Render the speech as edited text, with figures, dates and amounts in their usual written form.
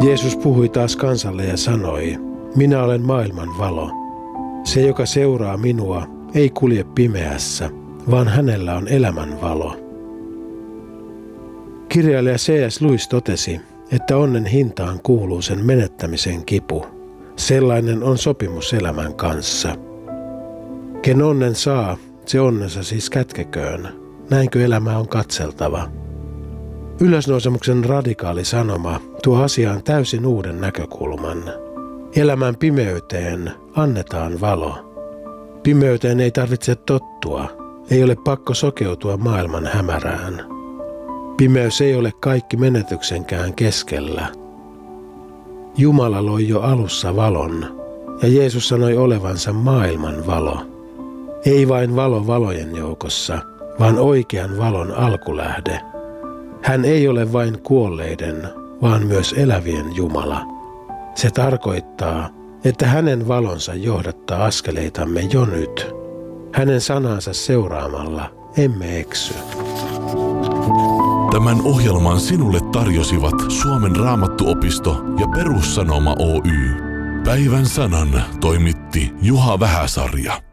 Jeesus puhui taas kansalle ja sanoi, minä olen maailman valo. Se, joka seuraa minua, ei kulje pimeässä, vaan hänellä on elämän valo. Kirjailija C.S. Lewis totesi, että onnen hintaan kuuluu sen menettämisen kipu. Sellainen on sopimus elämän kanssa. Ken onnen saa, se onnensa siis kätkeköön. Näinkö elämä on katseltava? Ylösnousemuksen radikaali sanoma tuo asiaan täysin uuden näkökulman. Elämän pimeyteen annetaan valo. Pimeyteen ei tarvitse tottua, ei ole pakko sokeutua maailman hämärään. Pimeys ei ole kaikki menetyksenkään keskellä. Jumala loi jo alussa valon, ja Jeesus sanoi olevansa maailman valo. Ei vain valo valojen joukossa, vaan oikean valon alkulähde. Hän ei ole vain kuolleiden, vaan myös elävien Jumala. Se tarkoittaa, että hänen valonsa johdattaa askeleitamme jo nyt. Hänen sanansa seuraamalla emme eksy. Tämän ohjelman sinulle tarjosivat Suomen Raamattuopisto ja Perussanoma Oy. Päivän sanan toimitti Juha Vähäsarja.